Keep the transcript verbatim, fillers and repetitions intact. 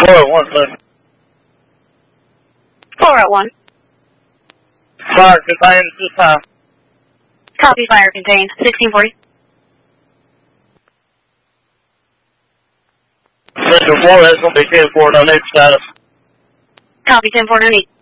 four at one, please. four at one. Fire contained this time. Copy, fire contained. sixteen forty. Central four, that's going to be ten four, no need status. Copy, ten four, no need.